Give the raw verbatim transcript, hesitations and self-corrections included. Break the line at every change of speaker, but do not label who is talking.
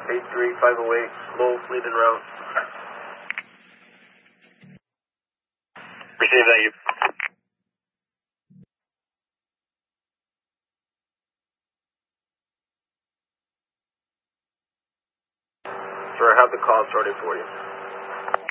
eight three five oh eight, low fleet en route.
Receive that, you.
Sure, I have the call started for you.